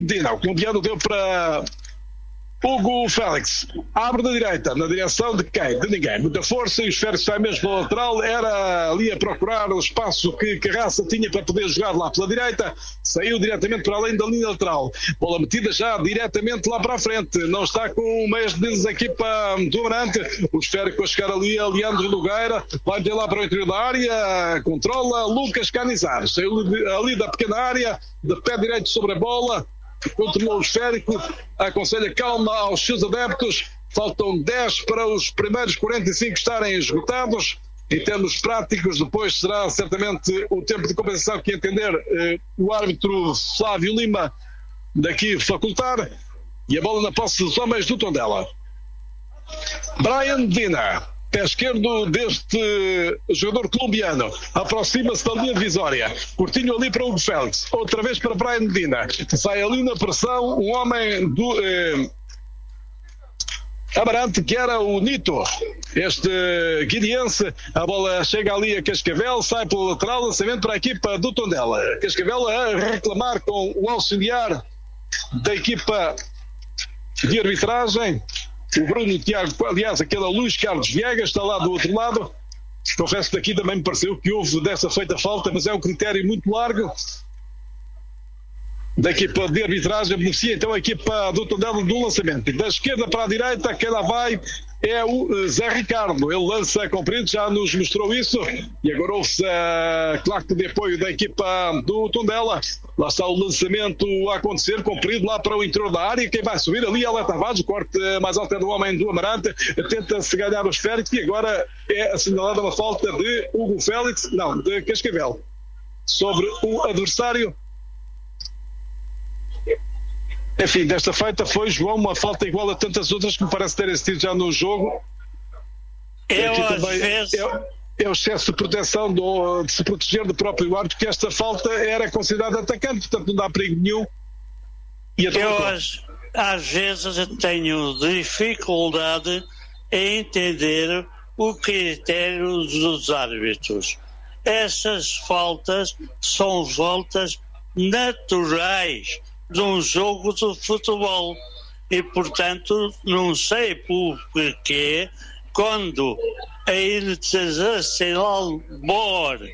Dina, o colombiano deu para Hugo Félix, abre da direita, na direção de quem? De ninguém. Muita força, e o esférico sai mesmo pela lateral, era ali a procurar o espaço que Carraça tinha para poder jogar lá pela direita, saiu diretamente para além da linha lateral. Bola metida já diretamente lá para a frente, não está com meias medidas a equipa do Amarante, o esférico a chegar ali a Leandro Nogueira, vai meter lá para o interior da área, controla Lucas Canizares, saiu ali da pequena área, de pé direito sobre a bola, controlou o esférico, aconselha calma aos seus adeptos, faltam 10 para os primeiros 45 estarem esgotados. Em termos práticos, depois será certamente o tempo de compensação que entender o árbitro Flávio Lima daqui facultar, e a bola na posse dos homens do Tondela. Brian Dina, pé esquerdo deste jogador colombiano, aproxima-se da linha divisória, curtinho ali para Hugo Félix, outra vez para Brian Dina, sai ali na pressão um homem do Amarante, que era o Nito, este guineense. A bola chega ali a Cascavel, sai pelo lateral, lançamento para a equipa do Tondela. Cascavel a reclamar com o auxiliar da equipa de arbitragem, o Bruno Tiago, aliás, aquele é o Luís Carlos Viegas, está lá do outro lado. Confesso que daqui também me pareceu que houve dessa feita falta, mas é um critério muito largo da equipa de arbitragem. Beneficia então a equipa do Tondela do lançamento. Da esquerda para a direita, quem lá vai é o Zé Ricardo. Ele lança comprido, já nos mostrou isso. E agora houve-se a claque de apoio da equipa do Tondela. Lá está o lançamento a acontecer, comprido lá para o interior da área. Quem vai subir ali é o Tavares, o corte mais alto é do homem do Amarante. Tenta-se ganhar o esférico e agora é assinalada uma falta de Hugo Félix, não, de Cascavel, sobre o adversário. Enfim, desta feita foi, João, uma falta igual a tantas outras que me parece ter assistido já no jogo. É o excesso de proteção, de se proteger do próprio árbitro, que esta falta era considerada atacante, portanto não dá perigo nenhum. Às vezes tenho dificuldade em entender o critério dos árbitros. Essas faltas são faltas naturais de um jogo de futebol e, portanto, não sei porquê quando a Internacional Board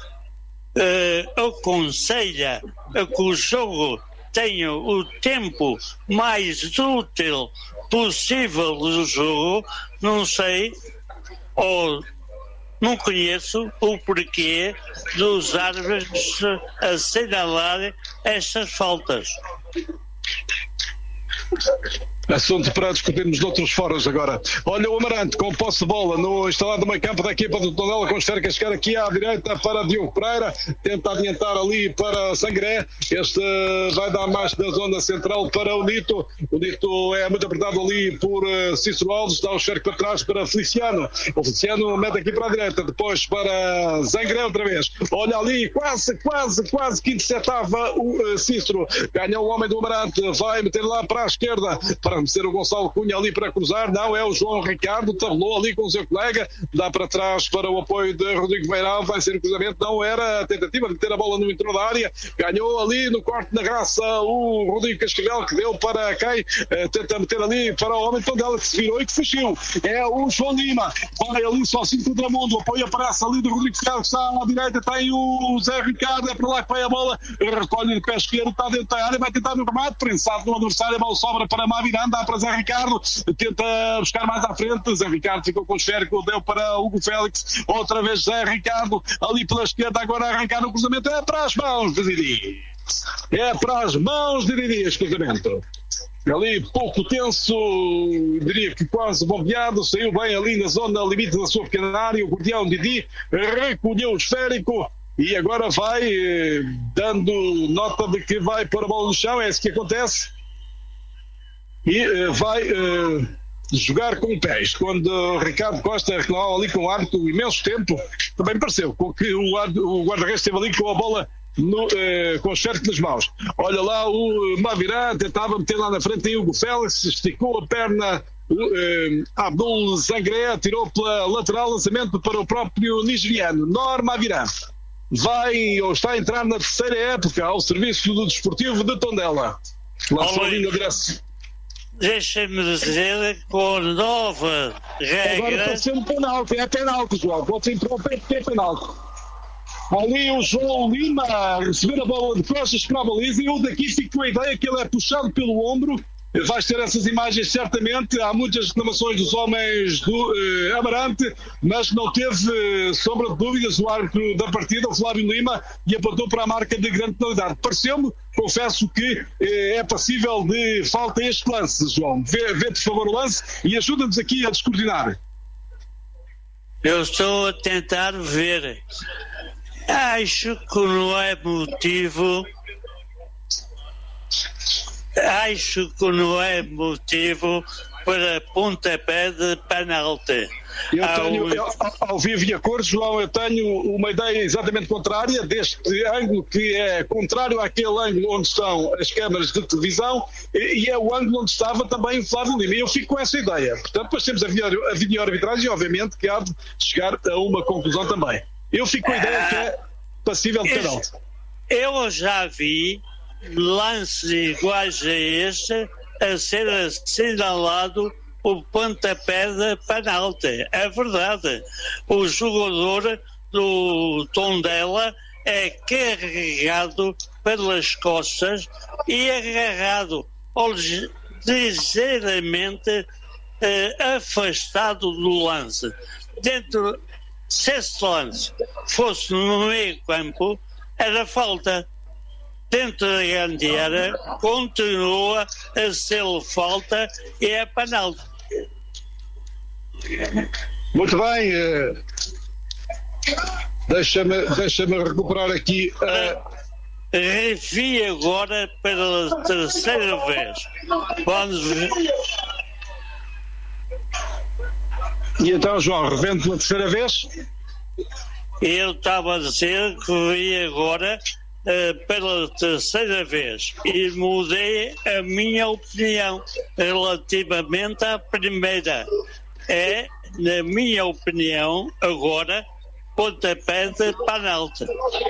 aconselha a que o jogo tenha o tempo mais útil possível do jogo, não sei ou não conheço o porquê dos árbitros assinalarem estas faltas. Assunto para discutirmos noutros fóruns agora. Olha o Amarante com posse de bola no instalado no meio campo da equipa do Tondela, com esférica a chegar aqui à direita para Diogo Pereira, tenta adiantar ali para Sangré. Este vai dar mais da zona central para o Nito. O Nito é muito apertado ali por Cícero Alves, dá o esférico para trás para Feliciano. O Feliciano mete aqui para a direita, depois para Sangré outra vez. Olha ali, quase que interceptava o Cícero. Ganha o homem do Amarante, vai meter lá para a esquerda para meter o Gonçalo Cunha ali para cruzar. Não, é o João Ricardo, tabelou ali com o seu colega, dá para trás para o apoio de Rodrigo Beiral, vai ser o cruzamento, não era a tentativa de meter a bola no interior da área. Ganhou ali no corte na raça o Rodrigo Cascavel, que deu para quem tenta meter ali para o homem de Tondela, que se virou e que fugiu. É o João Lima, vai ali sozinho contra o mundo, o apoio aparece ali do Rodrigo Cascavel, que está à direita, tem o Zé Ricardo, é para lá que vai a bola, recolhe de pé esquerdo, está dentro da área, vai tentar no remate, prensado no adversário, a bola sobra para Mavirã, dá para Zé Ricardo, tenta buscar mais à frente, Zé Ricardo ficou com o esférico, deu para Hugo Félix, outra vez Zé Ricardo, ali pela esquerda, agora a arrancar no cruzamento, é para as mãos de Didi. É para as mãos de Didi este cruzamento. Ali pouco tenso, diria que quase bombeado, saiu bem ali na zona limite da sua pequena área, o guardião Didi recolheu o esférico e agora vai dando nota de que vai pôr a bola no chão, é isso que acontece. E vai jogar com pés. Quando o Ricardo Costa reclamava ali com o árbitro imenso tempo, também me pareceu que o guarda-redes esteve ali com a bola com o esférico nas mãos. Olha lá o Mavirã, tentava meter lá na frente em Hugo Félix, esticou a perna, Abdul Zangré tirou pela lateral, lançamento para o próprio nigeriano Norma Mavirã. Vai ou está a entrar na terceira época ao serviço do Desportivo de Tondela. Lançou a linha direção. Deixa-me dizer, com nova Agora regra. está sendo penalti, é penalti, João. Pode ser interromper porque é penalti. Ali o João Lima a receber a bola de costas para a baliza e eu daqui fico com a ideia que ele é puxado pelo ombro. Vais ter essas imagens certamente. Há muitas reclamações dos homens do Amarante, mas não teve sombra de dúvidas o árbitro da partida, o Flávio Lima, e apontou para a marca de grande penalidade. Pareceu-me, confesso que é passível de falta este lance, João. Vê por favor o lance e ajuda-nos aqui a descoordenar. Eu estou a tentar ver. Acho que não é motivo. Acho que não é motivo para pontapé de penalti. Ao vivo e a cores, João, eu tenho uma ideia exatamente contrária deste ângulo, que é contrário àquele ângulo onde estão as câmaras de televisão e é o ângulo onde estava também o Flávio Lima. E eu fico com essa ideia. Portanto, depois temos a videoarbitragem e, obviamente, que há de chegar a uma conclusão também. Eu fico com a ideia que é passível de penalti. Eu já vi lances iguais a este a ser assinalado o pontapé de penalti. É verdade. O jogador do Tondela é carregado pelas costas e agarrado ligeiramente afastado do lance. Se esse lance fosse no meio campo, era falta. Dentro da grande área, continua a ser falta e é penalti. Muito bem. Deixa-me recuperar aqui. Revi agora pela terceira vez. Vamos ver. E então, João, revendo pela terceira vez? Eu estava a dizer que vi agora pela terceira vez e mudei a minha opinião relativamente à primeira. É, na minha opinião, agora, pontapé de penalti.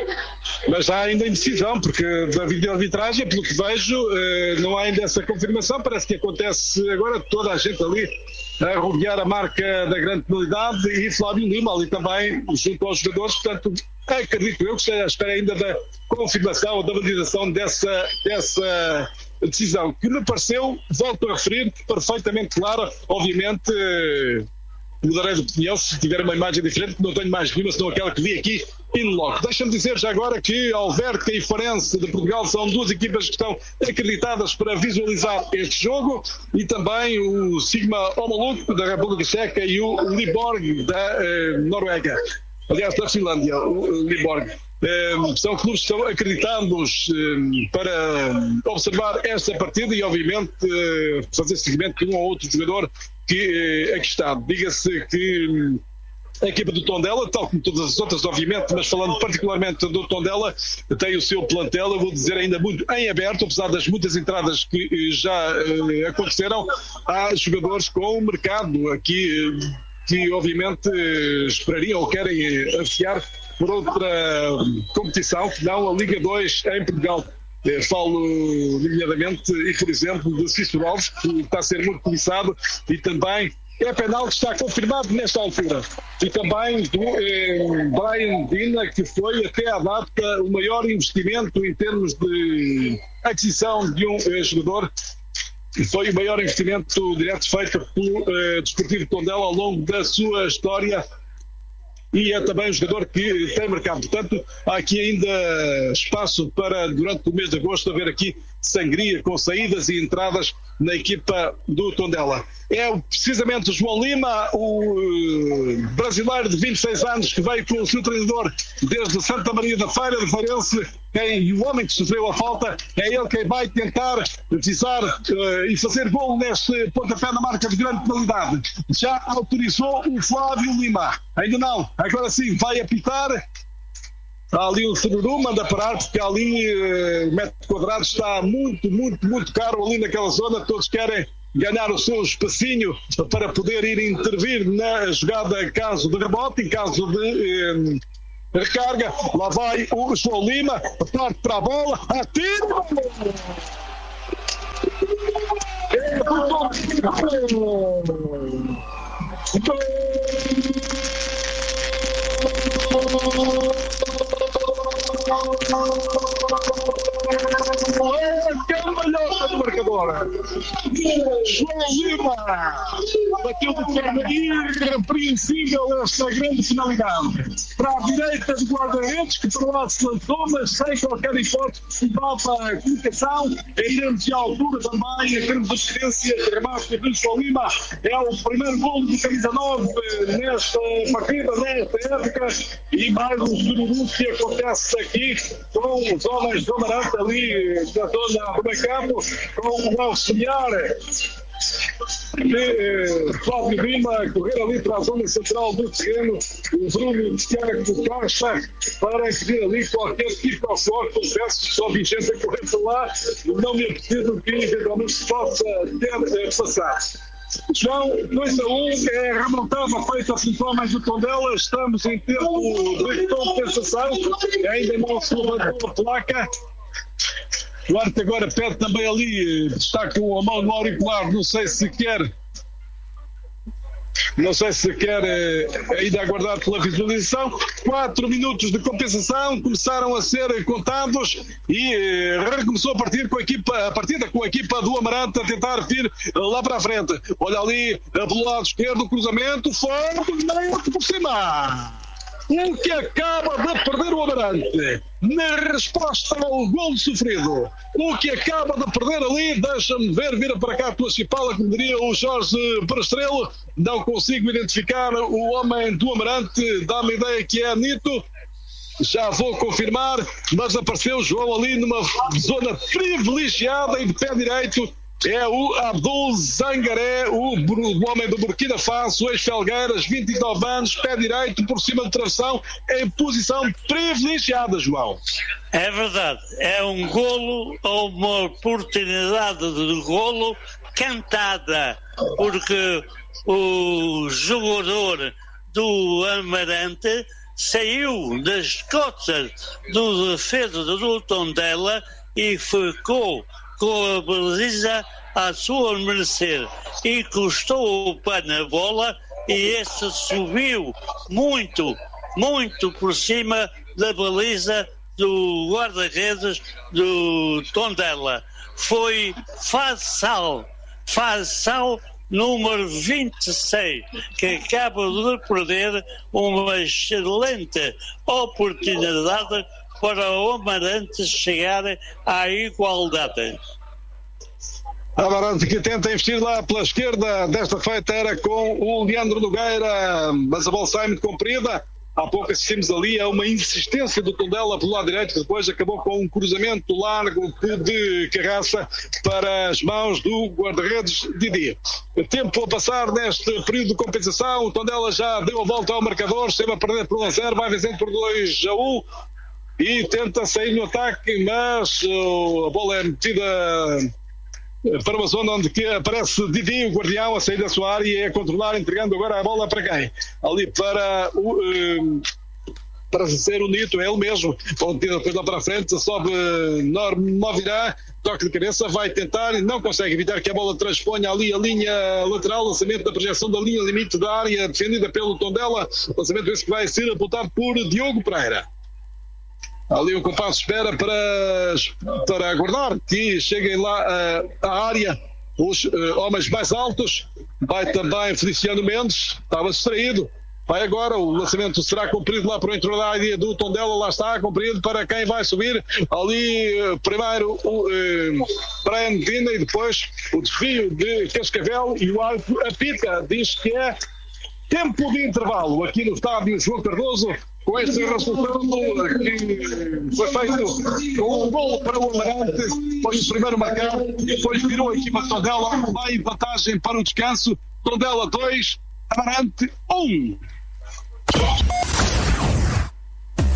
Mas há ainda indecisão, porque da videoarbitragem, pelo que vejo, não há ainda essa confirmação. Parece que acontece agora toda a gente ali a rodear a marca da grande penalidade e Flávio Lima ali também junto aos jogadores. Portanto, acredito eu que esteja à espera ainda da confirmação ou da validação dessa decisão, que me pareceu, volto a referir, perfeitamente clara. Obviamente, mudarei de opinião se tiver uma imagem diferente, que não tenho mais nenhuma senão aquela que vi aqui in loco. Deixa-me dizer já agora que Alverca e Farense de Portugal são duas equipas que estão acreditadas para visualizar este jogo, e também o Sigma Omoluk da República Checa e o Liborg da Noruega. Aliás, da Finlândia, o Liborg. São clubes que estão acreditados para observar esta partida e, obviamente, fazer seguimento de um ou outro jogador que aqui está. Diga-se que a equipa do Tondela, tal como todas as outras, obviamente, mas falando particularmente do Tondela, tem o seu plantel, eu vou dizer, ainda muito em aberto, apesar das muitas entradas que já aconteceram. Há jogadores com o mercado aqui que, obviamente, esperariam ou querem afiar por outra competição, que não a Liga 2 em Portugal. Falo, nomeadamente, e por exemplo, de Cícero Alves, que está a ser muito cobiçado, e também é penal que está confirmado nesta altura. E também do Brian Dina, que foi até à data o maior investimento em termos de aquisição de um jogador. Foi o maior investimento direto feito pelo Desportivo Tondela ao longo da sua história. E é também um jogador que tem mercado. Portanto, há aqui ainda espaço para, durante o mês de agosto, haver aqui sangria com saídas e entradas na equipa do Tondela. É precisamente o João Lima, o brasileiro de 26 anos, que veio com o seu treinador desde Santa Maria da Feira, de Farense, e o homem que sofreu a falta, é ele quem vai tentar visar e fazer gol neste pontapé na marca de grande penalidade. Já autorizou o Flávio Lima. Ainda não. Agora sim, vai apitar. Há ali um sururu, manda parar, porque ali o metro quadrado está muito, muito, muito caro ali naquela zona. Todos querem ganhar o seu espacinho para poder ir intervir na jogada em caso de rebote, em caso de recarga. Lá vai o João Lima, parte para a bola, atira! Cambalhota do marcador. João Lima bateu de forma irrepreensível esta grande finalidade. Para a direita do guarda-redes, que por lá se lançou, mas sem qualquer hipótese possível para a colocação, em termos de altura também, em termos de experiência de remate de João Lima. É o primeiro golo do camisa 9 nesta partida, nesta época, e mais um sururu que acontece aqui com os homens do Amarante ali na zona do meio campo, com o auxiliar de Flávio Lima a correr ali para a zona central do terreno, o Bruno Tiago Caixa, para vir ali qualquer tipo de sorte. Confesso que só Vicente a correr para lá, não me é preciso que eventualmente se possa ter passado. João, 2-1, é a remontada feita aos homens do Tondela. Estamos em tempo de compensação, ainda não se levantou a placa. O Arte agora pede também ali, está com a mão no auricular, não sei se quer ainda aguardar pela visualização. 4 minutos de compensação começaram a ser contados e recomeçou a partida com a equipa do Amarante a tentar vir lá para a frente. Olha ali, pelo lado esquerdo, o cruzamento forte, meio por cima. O que acaba de perder o Amarante na resposta ao golo sofrido. O que acaba de perder ali, deixa-me ver, vira para cá a tua chipala, como diria o Jorge Perestrelo. Não consigo identificar o homem do Amarante, dá-me a ideia que é Nito. Já vou confirmar, mas apareceu João ali numa zona privilegiada e de pé direito. É o Abdul Zangaré, o homem do Burkina Faso, ex-Felgueiras, 29 anos, pé direito, por cima do travessão, em posição privilegiada, João. É verdade, é um golo, ou uma oportunidade de golo cantada, porque o jogador do Amarante saiu das costas do defesa do Tondela e ficou com a baliza a sua mercê e custou o pé na bola, e esse subiu muito por cima da baliza do guarda-redes do Tondela. Foi Faisal número 26, que acaba de perder uma excelente oportunidade para o Amarante chegar à igualdade. Amarante que tenta investir lá pela esquerda, desta feita era com o Leandro Nogueira, mas a bola sai muito comprida. Há pouco assistimos ali a uma insistência do Tondela pelo lado direito, que depois acabou com um cruzamento largo de Carraça para as mãos do guarda-redes Didi. Tempo a passar neste período de compensação, o Tondela já deu a volta ao marcador, esteve a perder por 1-0, vai vencendo por 2-1 e tenta sair no ataque, mas a bola é metida para uma zona onde que aparece Didi, o guardião, a sair da sua área e a controlar, entregando agora a bola para quem? Ali para ser o Nito, é ele mesmo, onde depois lá para a frente, sobe Novirá, toque de cabeça, vai tentar e não consegue evitar que a bola transponha ali a linha lateral, lançamento da projeção da linha limite da área defendida pelo Tondela, lançamento esse que vai ser apontado por Diogo Pereira. Ali o compasso espera para aguardar que cheguem lá à área os homens mais altos. Vai também Feliciano Mendes, estava distraído. Vai agora, o lançamento será cumprido lá para o entorno da área do Tondela, lá está, cumprido para quem vai subir. Ali primeiro o Brian Medina e depois o desvio de Cascavel e o árbitro apita, diz que é tempo de intervalo aqui no estádio João Cardoso, com este resultado que foi feito com um gol para o Amarante, foi o primeiro marcado, e depois virou a equipa de Tondela, vai em vantagem para o descanso. Tondela 2, Amarante 1.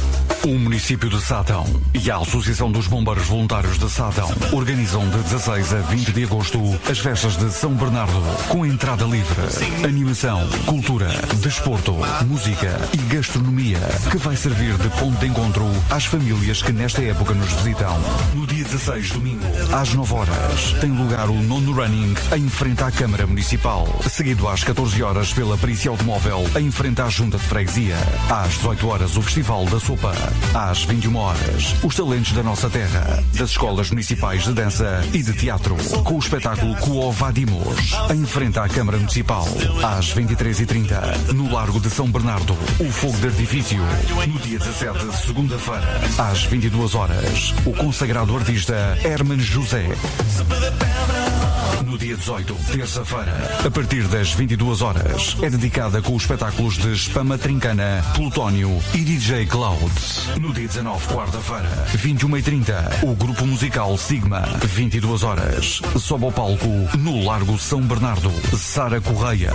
O município de Sátão e a Associação dos Bombeiros Voluntários de Sátão organizam de 16 a 20 de agosto as festas de São Bernardo, com entrada livre, animação, cultura, desporto, música e gastronomia, que vai servir de ponto de encontro às famílias que nesta época nos visitam. No dia 16, domingo, às 9 horas, tem lugar o nono running em frente à Câmara Municipal, seguido às 14 horas pela perícia automóvel em frente à Junta de Freguesia. Às 18 horas, o Festival da Sopa. Às 21 horas, os talentos da nossa terra, das escolas municipais de dança e de teatro, com o espetáculo Coovadimos, em frente à Câmara Municipal. Às 23h30, no Largo de São Bernardo, o fogo de artifício. No dia 17, segunda-feira, às 22 horas, o consagrado artista Herman José. No dia 18, terça-feira, a partir das 22 horas, é dedicada com os espetáculos de Spama Trincana, Plutónio e DJ Cloud. No dia 19, quarta-feira, 21h30, o grupo musical Sigma. 22 horas, sobe ao palco no Largo São Bernardo, Sara Correia.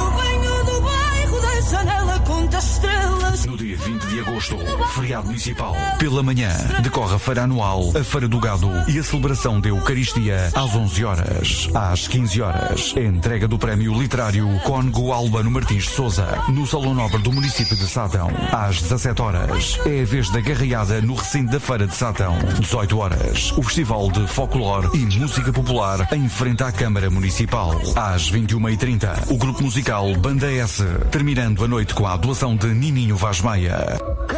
No dia 20 de agosto, feriado municipal, pela manhã, decorre a feira anual, a Feira do Gado e a celebração da Eucaristia às 11 horas. Às 15 horas, entrega do prémio literário Cónigo Albano Martins de Souza, no Salão Nobre do município de Sátão. Às 17 horas, é a vez da garreada no recinto da Feira de Sátão. 18 horas, o Festival de Folclore e Música Popular em frente à Câmara Municipal. Às 21h30, o grupo musical Banda S, terminando a noite com a atuação de Nininho Vaz Maia.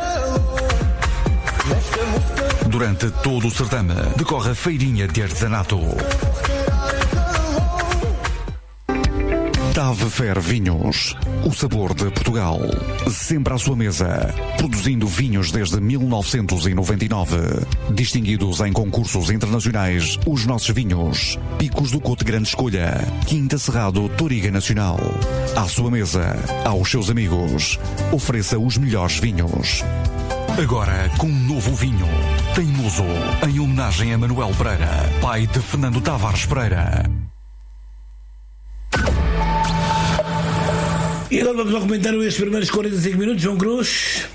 Durante todo o certame, decorre a feirinha de artesanato. Tave Fer Vinhos, o sabor de Portugal, sempre à sua mesa, produzindo vinhos desde 1999, distinguidos em concursos internacionais, os nossos vinhos, Picos do Cote Grande Escolha, Quinta Cerrado Toriga Nacional. À sua mesa, aos seus amigos, ofereça os melhores vinhos. Agora com um novo vinho, Teimoso, em homenagem a Manuel Pereira, pai de Fernando Tavares Pereira. E agora vamos ao comentário estes primeiros 45 minutos, João Cruz.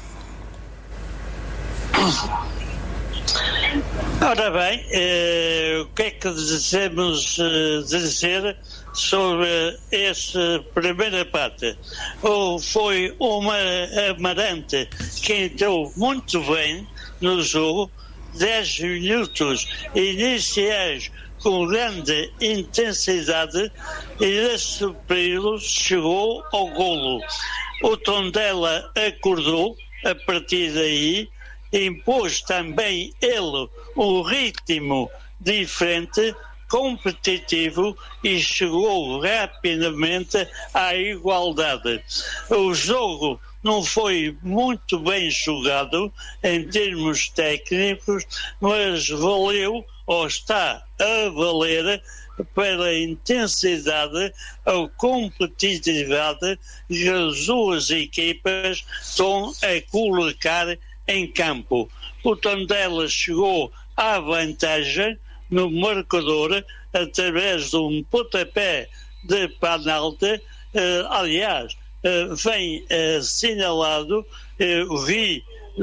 Ora bem, o que é que desejamos dizer sobre esta primeira parte? Foi uma Amarante que entrou muito bem no jogo, 10 minutos iniciais com grande intensidade, e nesse período chegou ao golo. O Tondela acordou a partir daí, impôs também ele um ritmo diferente, competitivo, e chegou rapidamente à igualdade. O jogo não foi muito bem jogado em termos técnicos, mas valeu, ou está a valer, pela intensidade, a competitividade que as duas equipas estão a colocar em campo. O Tondela chegou à vantagem no marcador através de um pontapé de penalti. Aliás, vem assinalado, vi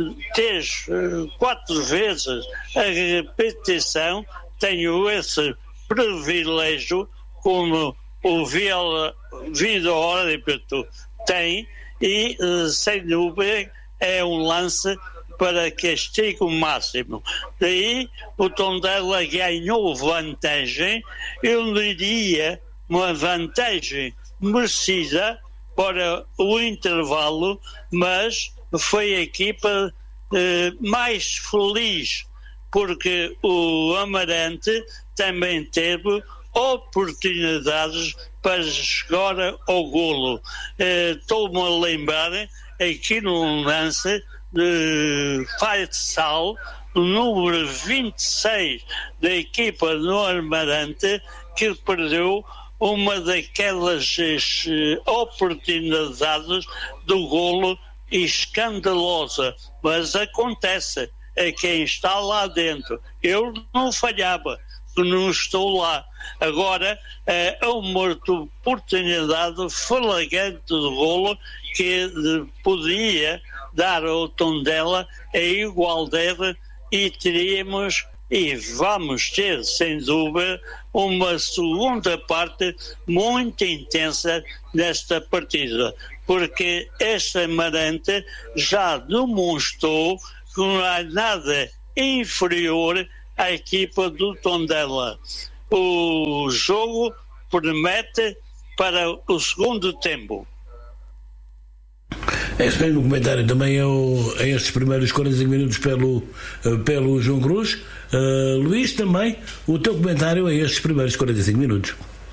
4 vezes a repetição, tenho esse privilégio como o vídeo árbitro tem, e sem dúvida é um lance para castigo máximo. Daí o Tondela ganhou vantagem, eu diria uma vantagem merecida para o intervalo, mas foi a equipa mais feliz, porque o Amarante também teve oportunidades para chegar ao golo. Estou-me a lembrar aqui no lance de Faisal, o número 26 da equipa do Amarante, que perdeu uma daquelas oportunidades do golo escandalosa, mas acontece a quem está lá dentro. Eu não falhava, não estou lá. Agora é uma oportunidade flagrante de golo que podia dar ao Tondela a igualdade e teríamos, e vamos ter, sem dúvida, uma segunda parte muito intensa nesta partida, porque este Amarante já demonstrou que não há nada inferior à equipa do Tondela. O jogo promete para o segundo tempo. Esse mesmo comentário também a estes primeiros 45 minutos pelo João Cruz. Luís, também o teu comentário a estes primeiros 45 minutos.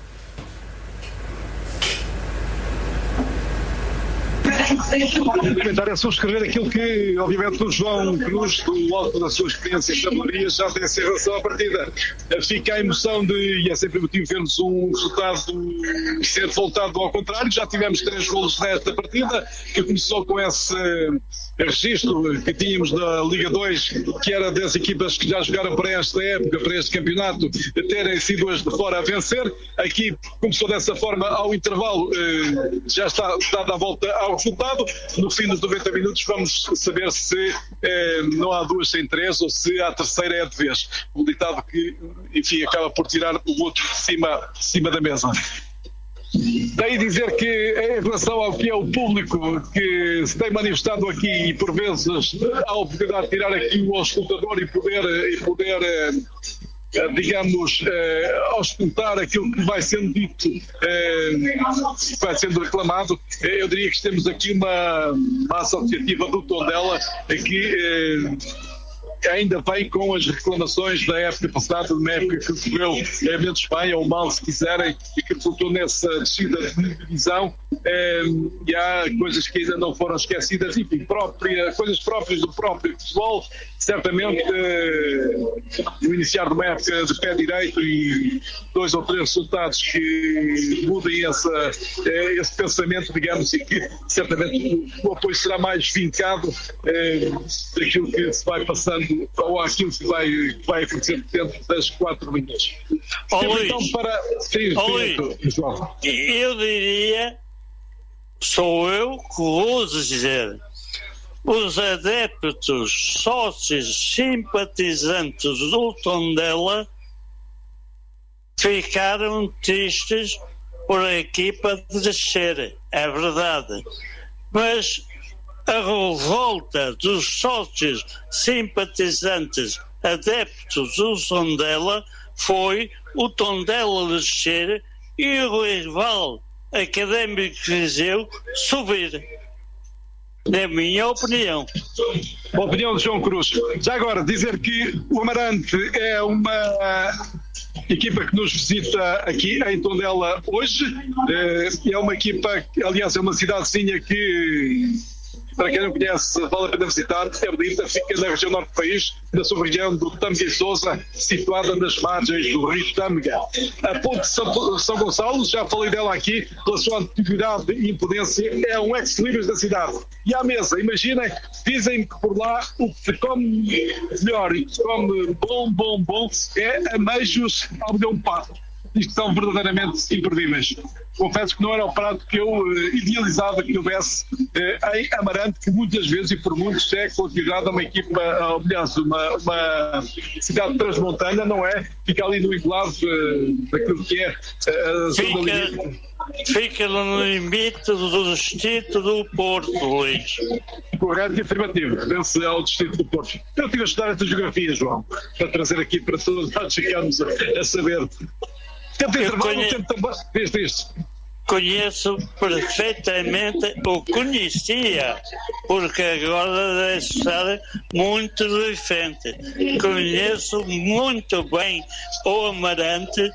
O comentário é subscrever aquilo que, obviamente, o João Cruz, do alto da sua experiência da Maria, já tem em relação à partida. Fica a emoção e é sempre motivo vermos um resultado ser voltado ao contrário. Já tivemos 3 golos nesta partida, que começou com esse registro que tínhamos da Liga 2, que era das equipas que já jogaram para esta época, para este campeonato, terem sido as de fora a vencer. Aqui começou dessa forma, ao intervalo, já está dada a volta ao resultado. No fim dos 90 minutos vamos saber se não há 2 sem 3 ou se a terceira é de vez. O ditado que, enfim, acaba por tirar o outro de cima da mesa. Daí dizer que, em relação ao que é o público que se tem manifestado aqui e por vezes há a oportunidade de tirar aqui o auscultador e poder digamos, auscultar aquilo que vai sendo dito, que vai sendo reclamado, eu diria que temos aqui uma associativa do Tondela que ainda vem com as reclamações da época passada, uma época que ocorreu em Mente Espanha, ou mal se quiserem, e que resultou nessa descida de divisão, e há coisas que ainda não foram esquecidas, enfim, coisas próprias do próprio futebol, certamente no iniciar de uma época de pé direito e 2 ou 3 resultados que mudem esse pensamento, digamos, e que certamente o apoio será mais vincado daquilo que se vai passando ou aquilo que vai acontecer dentro das 4 linhas. Luís, então, Luís, eu diria, sou eu que vou dizer, os adeptos, sócios, simpatizantes do Tondela ficaram tristes por a equipa descer, é verdade, mas a revolta dos sócios, simpatizantes, adeptos do Tondela foi o Tondela descer e o rival Académico de Viseu subir. É a minha opinião. A opinião de João Cruz. Já agora, dizer que o Amarante é uma equipa que nos visita aqui em Tondela hoje. É uma equipa, aliás, é uma cidadezinha que, para quem não conhece, vale a pena visitar. É bonita, fica na região norte do país, na sub-região do Tâmega e Sousa, situada nas margens do rio Tâmega. A ponte de São Gonçalo, já falei dela aqui, pela sua antiguidade e imponência, é um ex-libris da cidade. E à mesa, imaginem, dizem que por lá o que se come melhor e que se come bom é ameijos ao milhão de pato. Isto são verdadeiramente imperdíveis. Confesso que não era o prato que eu idealizava que houvesse em Amarante, que muitas vezes e por muitos é considerada uma equipa, aliás, uma cidade transmontana, não é? Fica ali no enclave daquilo que é a zona limite. Fica no limite do distrito do Porto, Luís. Correto e afirmativo. Vence ao distrito do Porto. Eu tive a estudar esta geografia, João, para trazer aqui para todos nós chegarmos a saber. Tempo de intervalo, tempo também. Diz. Conheço perfeitamente, ou conhecia, porque agora deve estar muito diferente. Conheço muito bem o Amarante,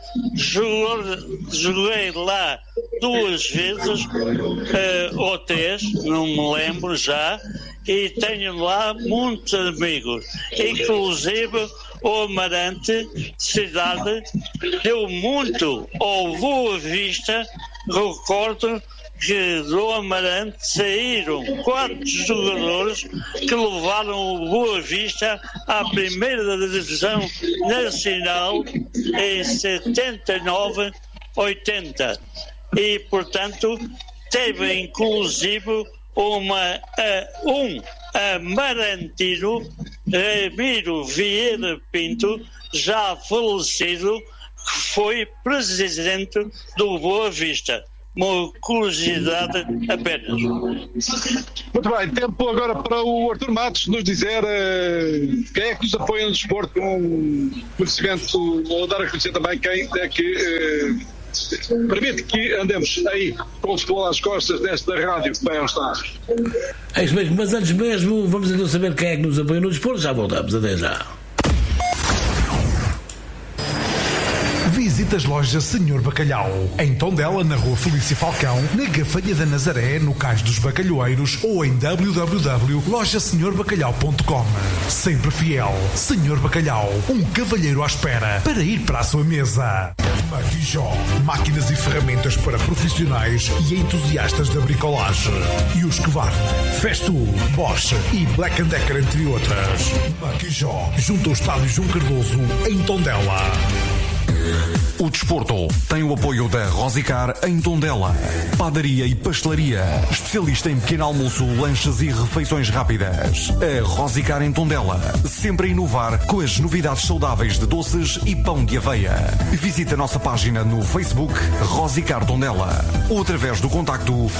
joguei lá 2 vezes, ou 3, não me lembro já, e tenho lá muitos amigos, inclusive o Amarante, cidade, deu muito ao Boa Vista. Recordo que do Amarante saíram 4 jogadores que levaram o Boa Vista à primeira divisão nacional em 79-80 e, portanto, teve inclusive Amarantino Ramiro Vieira Pinto, já falecido, que foi presidente do Boa Vista. Uma curiosidade apenas. Muito bem, tempo agora para o Artur Matos nos dizer quem é que nos apoia no desporto com conhecimento, ou dar a conhecer também quem é que permite que andemos aí com o futebol às costas desta rádio que bem está. É isso mesmo, mas antes mesmo vamos então saber quem é que nos apoia no desporto. Já voltamos, até já. Visita as lojas Senhor Bacalhau, em Tondela, na Rua Felícia Falcão, na Gafanha da Nazaré, no Cais dos Bacalhoeiros ou em www.lojasenhorbacalhau.com. Sempre fiel, Senhor Bacalhau, um cavalheiro à espera para ir para a sua mesa. Martijó, máquinas e ferramentas para profissionais e entusiastas da bricolagem. E os Husqvarna, Festool, Bosch e Black & Decker, entre outras. Martijó, junto ao Estádio João Cardoso, em Tondela. O desporto tem o apoio da Rosicar em Tondela. Padaria e pastelaria, especialista em pequeno almoço, lanches e refeições rápidas. A Rosicar em Tondela, sempre a inovar com as novidades saudáveis de doces e pão de aveia. Visite a nossa página no Facebook Rosicar Tondela ou através do contacto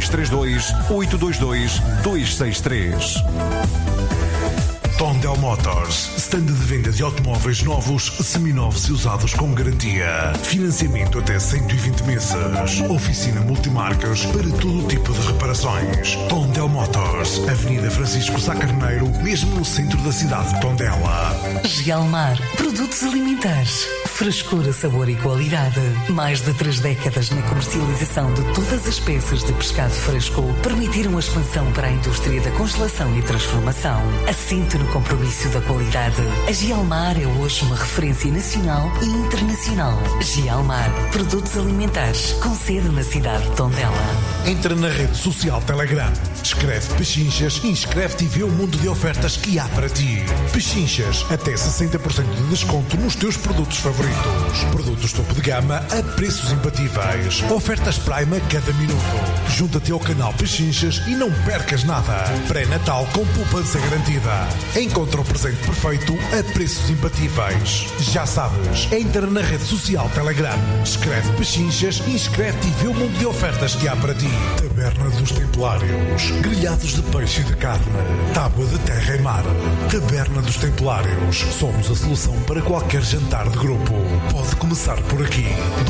232-822-263. Tondel Motors, stand de venda de automóveis novos, seminovos e usados com garantia. Financiamento até 120 meses. Oficina multimarcas para todo tipo de reparações. Tondel Motors, Avenida Francisco Sá Carneiro, mesmo no centro da cidade de Tondela. Gialmar, produtos alimentares. Frescura, sabor e qualidade. Mais de 3 décadas na comercialização de todas as peças de pescado fresco permitiram a expansão para a indústria da congelação e transformação. Assente no compromisso da qualidade. A Gialmar é hoje uma referência nacional e internacional. Gialmar, produtos alimentares, com sede na cidade de Tondela. Entra na rede social Telegram, escreve Pechinchas e inscreve-te e vê o mundo de ofertas que há para ti. Pechinchas, até 60% de desconto nos teus produtos favoritos. Produtos topo de gama a preços imbatíveis. Ofertas Prime a cada minuto. Junta-te ao canal Pechinchas e não percas nada. Pré-natal com poupança garantida. Encontra o presente perfeito a preços imbatíveis. Já sabes, entra na rede social Telegram, escreve Pechinchas e inscreve-te e vê o mundo de ofertas que há para ti. Taberna dos Templários, grelhados de peixe e de carne, tábua de terra e mar. Taberna dos Templários, somos a solução para qualquer jantar de grupo. Pode começar por aqui.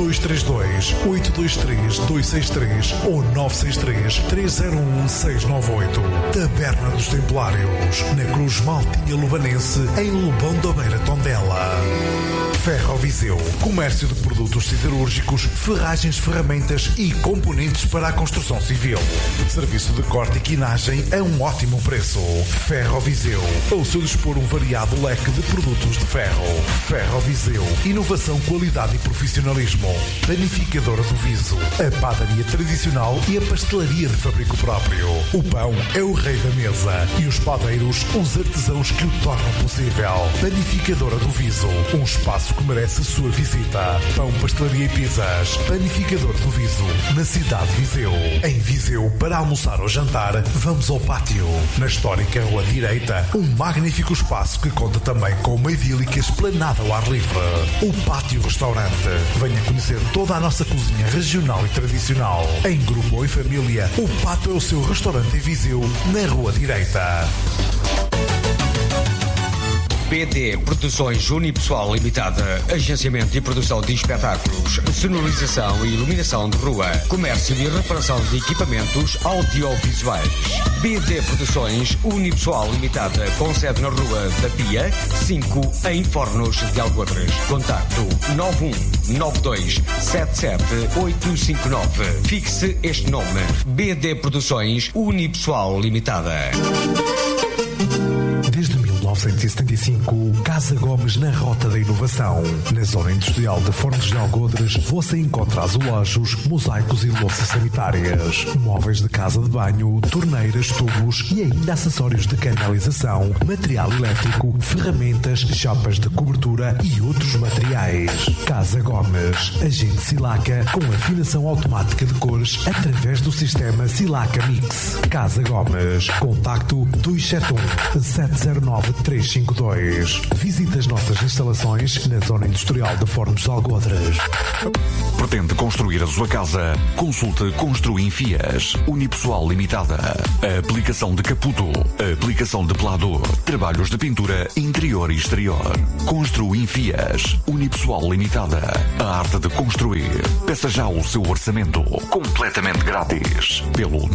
232-823-263 ou 963-301-698. Taberna dos Templários, na Cruz Maltinha Lubanense, em Lobão da Beira, Tondela. Ferroviseu, comércio de produtos siderúrgicos, ferragens, ferramentas e componentes para a construção civil. Serviço de corte e quinagem a um ótimo preço. Ferroviseu, ao seu dispor um variado leque de produtos de ferro. Ferroviseu, inovação, qualidade e profissionalismo. Panificadora do Viso, a padaria tradicional e a pastelaria de fabrico próprio. O pão é o rei da mesa e os padeiros, os artesãos que o tornam possível. Panificadora do Viso, um espaço que merece a sua visita. Pão, pastelaria e pizzas. Panificador do Viso, na cidade de Viseu. Em Viseu, para almoçar ou jantar, vamos ao Pátio. Na histórica Rua Direita, um magnífico espaço que conta também com uma idílica esplanada ao ar livre. O Pátio Restaurante. Venha conhecer toda a nossa cozinha regional e tradicional. Em grupo ou em família, o Pátio é o seu restaurante em Viseu, na Rua Direita. BD Produções Unipessoal Limitada, agenciamento e produção de espetáculos, sonorização e iluminação de rua, comércio e reparação de equipamentos audiovisuais. BD Produções Unipessoal Limitada, com sede na Rua da Pia, 5, em Fornos de Algodres. Contacto 9192778859. Fixe este nome: BD Produções Unipessoal Limitada. Desde 19 1975, Casa Gomes na Rota da Inovação. Na zona industrial de Fornos de Algodres, você encontra azulejos, mosaicos e louças sanitárias, móveis de casa de banho, torneiras, tubos e ainda acessórios de canalização, material elétrico, ferramentas, chapas de cobertura e outros materiais. Casa Gomes, agente Silaca com afinação automática de cores através do sistema Silaca Mix. Casa Gomes, contacto 271-709-352. Visite as nossas instalações na zona industrial de Fornos de Algodres. Pretende construir a sua casa? Consulte Construim Fias, Unipessoal Limitada. A aplicação de caputo, a aplicação de pelador, trabalhos de pintura interior e exterior. Construim Fias, Unipessoal Limitada. A arte de construir. Peça já o seu orçamento, completamente grátis, pelo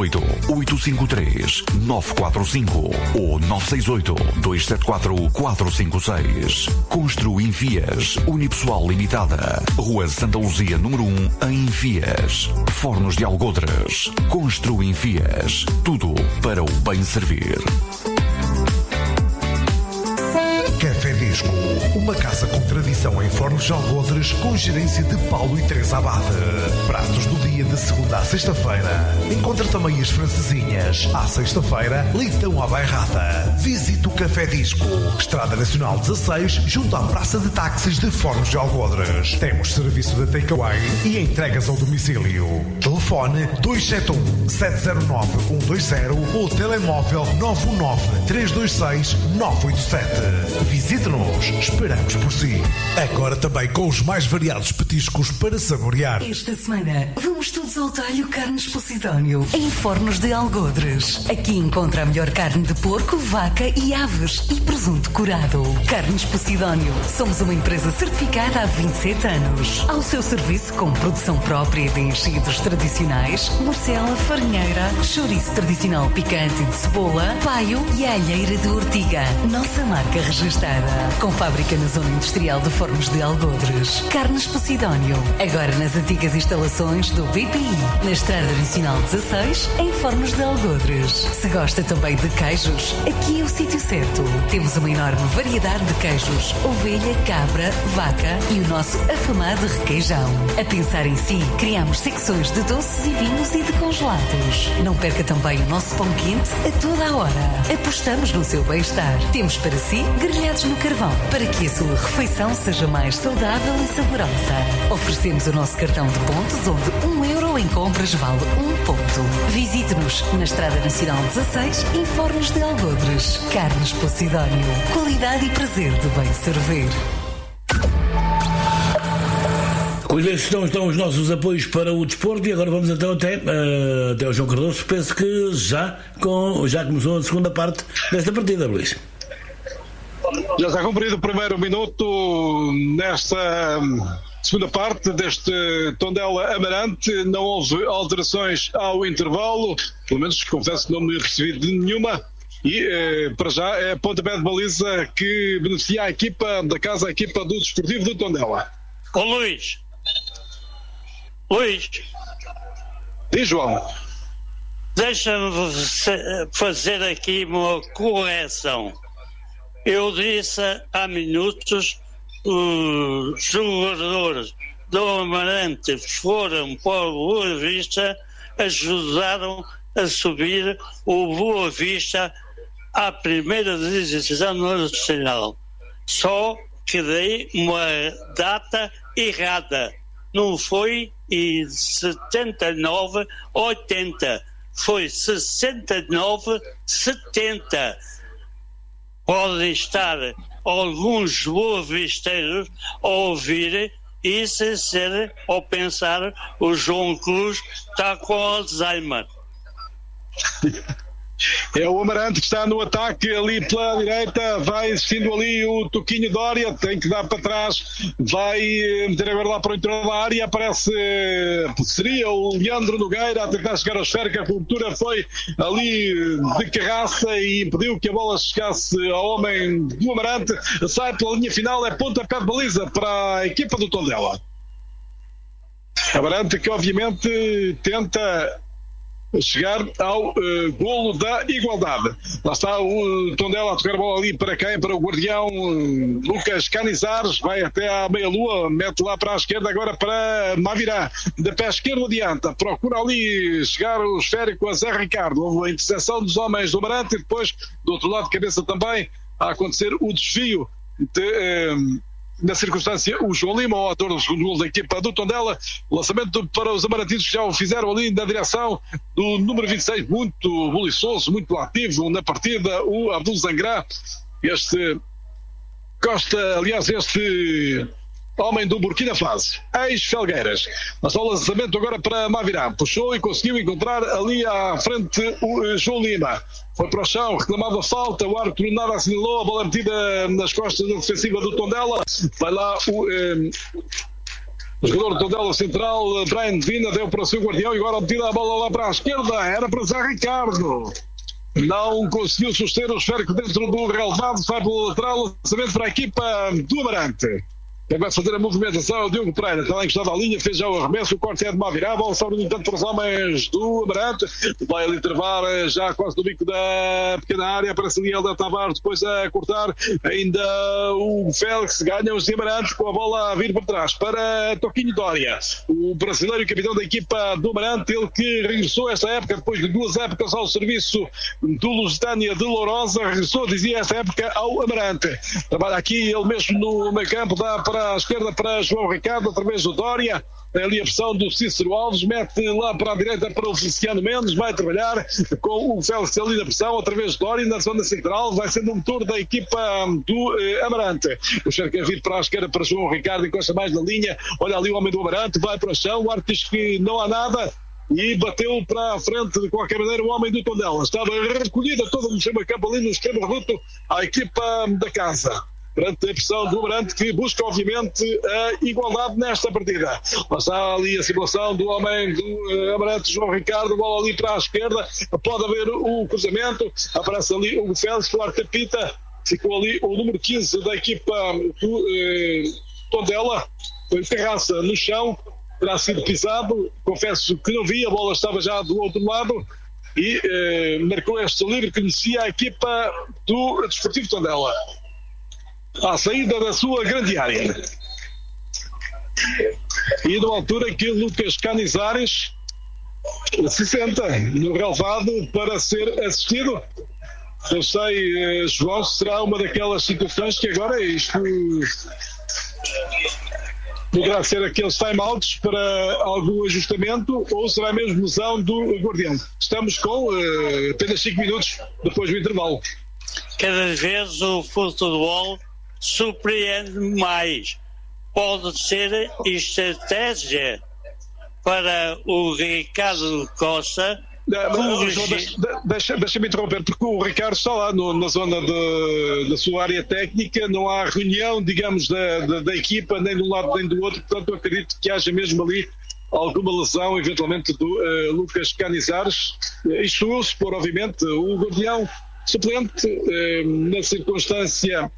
918-853-945 ou 968-274-456. Construim Fias, Unipessoal Limitada. Rua Santa Luzia, número 1, em Fias. Fornos de Algodres. Construim Fias. Tudo para o bem servir. Café Disco, uma casa com tradição em Fornos de Algodres, com gerência de Paulo e Teresa Abade. Pratos do dia de segunda à sexta-feira. Encontra também as francesinhas. À sexta-feira, leitão à bairrada. Visite o Café Disco, Estrada Nacional 16, junto à Praça de Táxis de Fornos de Algodres. Temos serviço de takeaway e entregas ao domicílio. Telefone 271-709-120 ou telemóvel 919-326-987. Visite-nos, esperamos por si. Agora também com os mais variados petiscos para saborear. Esta semana vamos todos ao talho Carnes Posidónio, em Fornos de Algodres. Aqui encontra a melhor carne de porco, vaca e aves e presunto curado. Carnes Posidónio. Somos uma empresa certificada há 27 anos. Ao seu serviço com produção própria de enchidos tradicionais, morcela, farinheira, chouriço tradicional picante de cebola, paio e alheira de ortiga. Nossa marca registrada. Com fábrica na zona industrial de Fornos de Algodres. Carnes Posidónio. Agora nas antigas instalações do BPI. Na Estrada Nacional 16, em Fornos de Algodres. Se gosta também de queijos, aqui é o sítio certo. Temos uma enorme variedade de queijos. Ovelha, cabra, vaca e o nosso afamado requeijão. A pensar em si, criamos secções de doces e vinhos e de congelados. Não perca também o nosso pão quente a toda a hora. Apostamos no seu bem-estar. Temos para si grelhados no carvão, para que a sua refeição seja mais saudável e saborosa. Oferecemos o nosso cartão de pontos, onde €1 em compras vale 1 ponto. Visite-nos na Estrada Nacional 16, em Fornos de Algodres. Carnes Posidónio. Qualidade e prazer de bem servir. Com estes estão os nossos apoios para o desporto e agora vamos então até ao João Cardoso. Penso que já começou a segunda parte desta partida, Luís. Já está cumprido o primeiro minuto nesta segunda parte deste Tondela Amarante. Não houve alterações ao intervalo, pelo menos confesso que não me recebi de nenhuma. E para já é a pontapé de baliza que beneficia a equipa da casa, a equipa do Desportivo de Tondela. Ô Luís, Diz, João. deixa-me fazer aqui uma correção. Eu disse há minutos os jogadores do Amarante foram para o Boa Vista, ajudaram a subir o Boa Vista à primeira divisão nacional. Só que dei uma data errada. Não foi em 79-80, foi 69-70. Podem estar alguns boavisteiros a ouvir e sem ser ou pensar o João Cruz está com Alzheimer. É o Amarante que está no ataque ali pela direita, vai existindo ali o Toquinho Dória, tem que dar para trás, vai meter agora lá para o interior da área, aparece, seria o Leandro Nogueira a tentar chegar ao esfera, que a cobertura foi ali de carraça e impediu que a bola chegasse ao homem do Amarante, sai pela linha final, é pontapé de baliza para a equipa do Tondela. Amarante que obviamente tenta chegar ao golo da igualdade. Lá está o Tondela a tocar a bola ali para quem? Para o guardião Lucas Canizares, vai até à meia-lua, mete lá para a esquerda agora para Mavirá, de pé esquerdo adianta, procura ali chegar o esférico a Zé Ricardo, houve a interseção dos homens do Amarante e depois do outro lado de cabeça também a acontecer o desvio na circunstância, o João Lima, o autor do segundo gol da equipa do Tondela, lançamento para os amarantinos que já o fizeram ali na direção do número 26, muito buliçoso, muito ativo na partida, o Abdul Zangrá, este homem do Burkina Faso, ex-Felgueiras. Mas o lançamento agora para Mavirá, puxou e conseguiu encontrar ali à frente o João Lima. Foi para o chão, reclamava falta, o árbitro nada assinalou, a bola metida nas costas da defensiva do Tondela. Vai lá o jogador do Tondela central, Brian Vina, deu para o seu guardião e agora metida a bola lá para a esquerda, era para Zé Ricardo. Não conseguiu suster o esférico dentro do relevado, sai pelo lateral, lançamento para a equipa do Amarante. Quem vai fazer a movimentação é o Diogo Pereira, está lá encostado à linha, fez já o arremesso, o corte é de Mavirá, a bola sobe no entanto para os homens do Amarante, vai ali travar já quase no bico da pequena área, aparece ali Helder Tavares, depois a cortar, ainda o Félix ganha os de Amarante com a bola a vir para trás, para Toquinho Dória, o brasileiro e capitão da equipa do Amarante, ele que regressou esta época, depois de 2 épocas ao serviço do Lusitânia de Lourosa, regressou, dizia, esta época ao Amarante. Trabalha aqui ele mesmo no meio campo, dá para a esquerda para João Ricardo, através do Dória, ali a pressão do Cícero Alves, mete lá para a direita para o Feliciano Mendes, vai trabalhar com o Félix ali na pressão, através do Dória, na zona central, vai sendo um motor da equipa do Amarante. O Xerca vir para a esquerda para João Ricardo, encosta mais na linha, olha ali o homem do Amarante, vai para o chão, o árbitro diz que não há nada, e bateu para a frente, de qualquer maneira, o homem do Tondela. Estava recolhida toda no extremo campo ali no extremo reduto à equipa da casa. Perante a pressão do Amarante, que busca obviamente a igualdade nesta partida. Está ali a simulação do homem do Amarante, João Ricardo, bola ali para a esquerda, pode haver o cruzamento, aparece ali o Félix, o Artapita, ficou ali o número 15 da equipa do Tondela, foi Terraça no chão, terá sido pisado, confesso que não vi, a bola estava já do outro lado e marcou este livre que conhecia a equipa do Desportivo Tondela à saída da sua grande área. E na altura que Lucas Canizares se senta no relevado para ser assistido. Eu sei, João, será uma daquelas situações que agora isto poderá ser aqueles time-outs para algum ajustamento ou será mesmo lesão do guardião. Estamos com apenas 5 minutos depois do intervalo. Cada vez o futebol surpreende mais. Pode ser estratégia para o Ricardo Costa. Deixa-me interromper, porque o Ricardo está lá na zona da sua área técnica, não há reunião, digamos, da equipa, nem de um lado nem do outro, portanto eu acredito que haja mesmo ali alguma lesão, eventualmente, do Lucas Canizares. Isto se for, obviamente, o guardião suplente, na circunstância,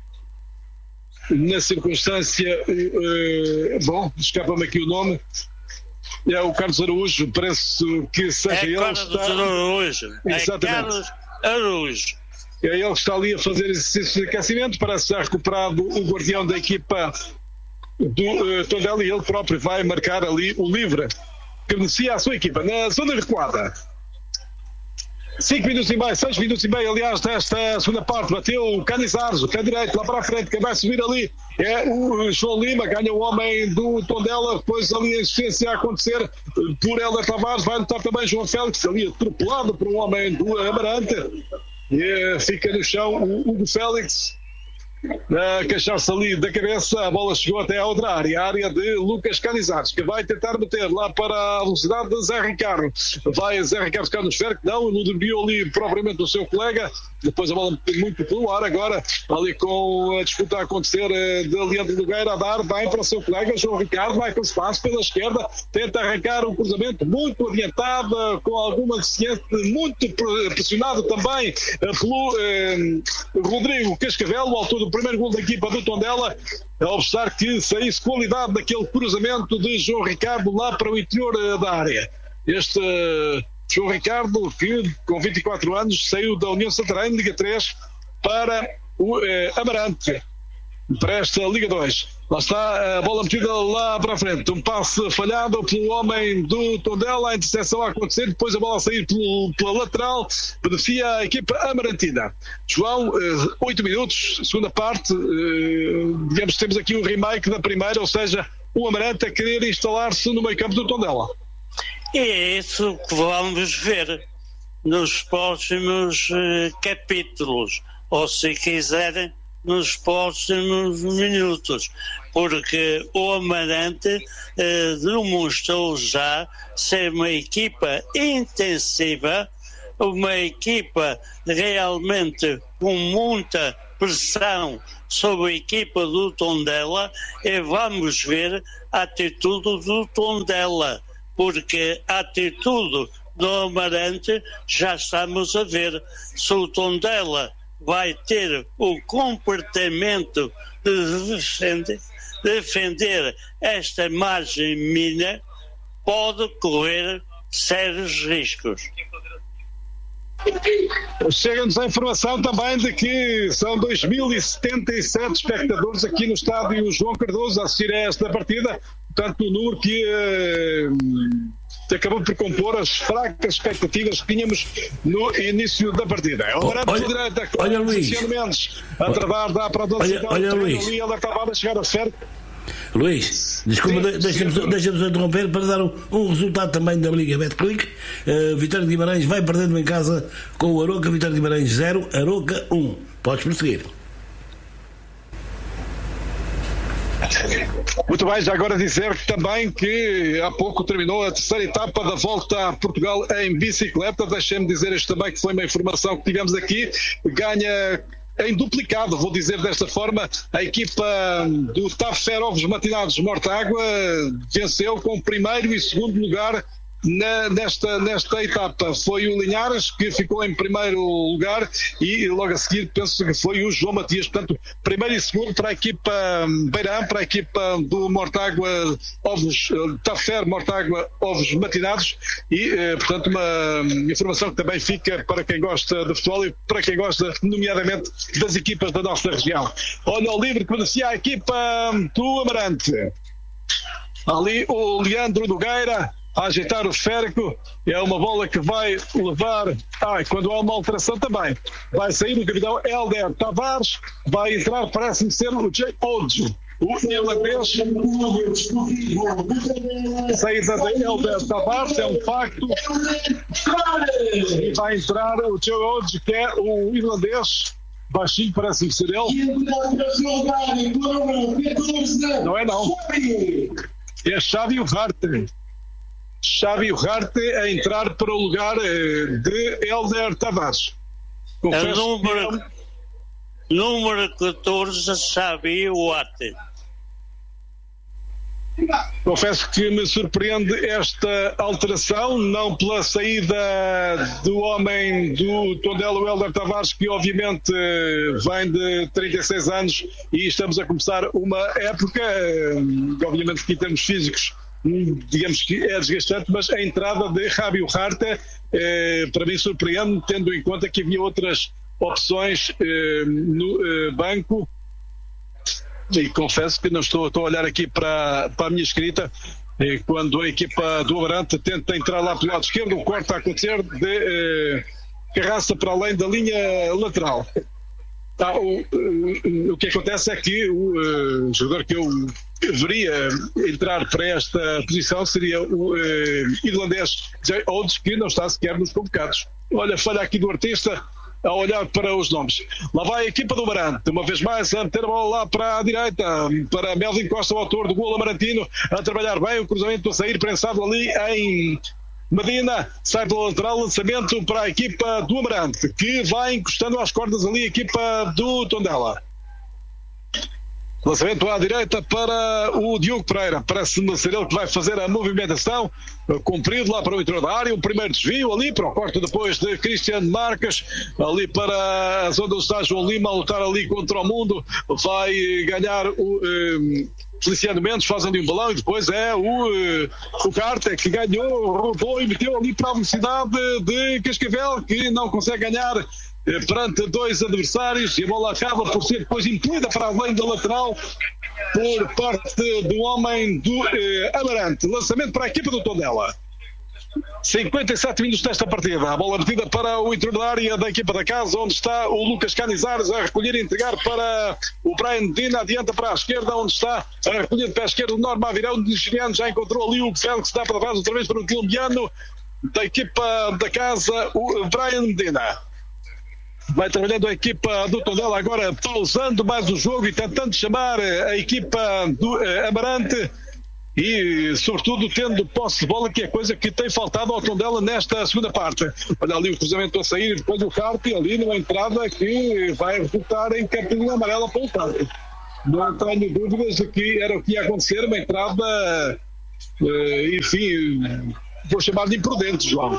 bom, escapa-me aqui o nome, é o Carlos Araújo, parece que seja ele. Carlos Araújo. Exatamente. Carlos Araújo. É ele que está ali a fazer exercício de aquecimento, parece já recuperado o guardião da equipa do Tondela e ele próprio vai marcar ali o livre que beneficia a sua equipa na zona recuada. 5 minutos e meio, 6 minutos e meio, aliás, desta segunda parte, bateu o Canizares, o pé direito lá para a frente, quem vai subir ali é o João Lima, ganha o homem do Tondela, depois ali a assistência a acontecer por Helder Tavares, vai notar também João Félix, ali atropelado por um homem do Amarante, e fica no chão o Hugo Félix, a queixar-se ali da cabeça, a bola chegou até à outra área, a área de Lucas Canizares, que vai tentar meter lá para a velocidade de Zé Ricardo. Vai Zé Ricardo ficar no esférico, não desviou ali propriamente o seu colega, depois a bola muito pelo ar, agora ali com a disputa a acontecer de Leandro Nogueira a dar bem para o seu colega João Ricardo, vai com espaço pela esquerda, tenta arrancar um cruzamento muito adiantado, com alguma deficiência, muito pressionado também pelo Rodrigo Cascavel, o autor do primeiro gol da equipa do Tondela, a observar que saísse qualidade daquele cruzamento de João Ricardo lá para o interior da área. Este João Ricardo, que com 24 anos saiu da União Santarém, Liga 3, para o Amarante, para esta Liga 2. Lá está a bola metida lá para a frente. Um passe falhado pelo homem do Tondela, a interseção a acontecer, depois a bola a sair pela lateral, beneficia a equipa amarantina. João, 8 minutos, segunda parte, digamos que temos aqui um remake da primeira, ou seja, o Amarante a querer instalar-se no meio campo do Tondela. E é isso que vamos ver nos próximos capítulos, ou se quiserem, nos próximos minutos, porque o Amarante demonstrou já ser uma equipa intensiva, uma equipa realmente com muita pressão sobre a equipa do Tondela, e vamos ver a atitude do Tondela, porque a atitude do Amarante já estamos a ver. Se o Tondela vai ter o comportamento de defender esta margem mínima, pode correr sérios riscos. Chega-nos a informação também de que são 2.077 espectadores aqui no estádio João Cardoso a assistir a esta partida, portanto o número que acabou por compor as fracas expectativas que tínhamos no início da partida. Olha, Luís, a travar dá para olha, Luís, ali, ela acabava de chegar a certo. Luís, desculpa, deixa-me interromper para dar um resultado também da Liga Betclic. Vitória de Guimarães vai perdendo em casa com o Aroca. Vitória de Guimarães 0, Aroca 1. Podes prosseguir. Muito bem, já agora dizer também que há pouco terminou a terceira etapa da volta a Portugal em bicicleta. Deixem-me dizer isto também, que foi uma informação que tivemos aqui. Ganha em duplicado, vou dizer desta forma, a equipa do Tafer Ovos Matinados Mortágua venceu com primeiro e segundo lugar nesta etapa. Foi o Linhares que ficou em primeiro lugar e logo a seguir penso que foi o João Matias. Portanto, primeiro e segundo para a equipa Beirã, para a equipa do Mortágua Ovos, Tafer Mortágua Ovos Matinados, e portanto uma informação que também fica para quem gosta de futebol e para quem gosta nomeadamente das equipas da nossa região. Olha o livre que beneficia a equipa do Amarante. Ali o Leandro Nogueira a ajeitar o esférico, é uma bola que vai levar, quando há uma alteração também, vai sair o capitão Helder Tavares, vai entrar, parece-me ser o Jay Odjo, o irlandês. Saída de Helder Tavares, é um facto, e vai entrar o Jay Odjo, que é o irlandês, baixinho, parece-me ser ele. Não é não, é Xavi Ugarte. Xavi Ugarte a entrar para o lugar de Helder Tavares. Número 14, Xavi Ugarte. Confesso que me surpreende esta alteração, não pela saída do homem do Tondela, o Helder Tavares, que obviamente vem de 36 anos e estamos a começar uma época, obviamente que em termos físicos digamos que é desgastante, mas a entrada de Xavi Ugarte para mim surpreende, tendo em conta que havia outras opções no banco, e confesso que não estou a olhar aqui para a minha escrita, quando a equipa do Amarante tenta entrar lá pelo lado esquerdo, o corte a acontecer de Carraça para além da linha lateral. O que acontece é que o jogador que eu deveria entrar para esta posição seria o irlandês Jay Odjo, que não está sequer nos convocados. Olha, falha aqui do artista a olhar para os nomes. Lá vai a equipa do Amarante, uma vez mais a meter a bola lá para a direita, para Melvin Costa, o autor do golo amarantino, a trabalhar bem, o cruzamento a sair prensado ali em Medina, sai pelo lateral, lançamento para a equipa do Amarante, que vai encostando às cordas ali a equipa do Tondela. Lançamento à direita para o Diogo Pereira, parece-me ser ele que vai fazer a movimentação, comprido lá para o interior da área, o primeiro desvio ali para o corte depois de Cristiano Marques, ali para a zona do estádio João Lima, a lutar ali contra o mundo, vai ganhar Feliciano Mendes faz ali um balão e depois é o Carter que ganhou, rodou e meteu ali para a velocidade de Cascavel, que não consegue ganhar perante dois adversários, e a bola acaba por ser depois impelida para além da lateral por parte do homem do Amarante. Lançamento para a equipa do Tondela. 57 minutos desta partida, a bola metida para o interior da área da equipa da casa, onde está o Lucas Canizares a recolher e entregar para o Brian Medina, adianta para a esquerda, onde está a recolher de pé esquerdo o Norma Avirão, o nigeriano já encontrou ali o Félix, dá para trás outra vez para o colombiano da equipa da casa, o Brian Medina. Vai trabalhando a equipa do Tondela agora, pausando mais o jogo e tentando chamar a equipa do Amarante e, sobretudo, tendo posse de bola, que é coisa que tem faltado ao Tondela nesta segunda parte. Olha ali o cruzamento a sair e depois o Carpe ali numa entrada que vai resultar em cartão amarelo para o Carpe. Não tenho dúvidas de que era o que ia acontecer, uma entrada, enfim, vou chamar de imprudente, João.